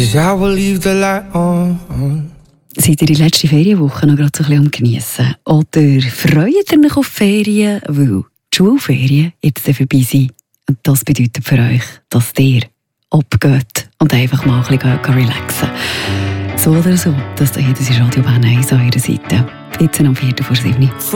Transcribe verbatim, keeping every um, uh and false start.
'cause I will leave the light on. Seid ihr die letzte Ferienwoche noch gerade so ein bisschen am Geniessen? Oder freut ihr euch auf Ferien, weil die Schulferien jetzt vorbei sind? Und das bedeutet für euch, dass ihr abgeht und einfach mal ein bisschen relaxen. So oder so, das hier, das ist Radio Bern eins an eurer Seite. Jetzt am Viertel vor sieben.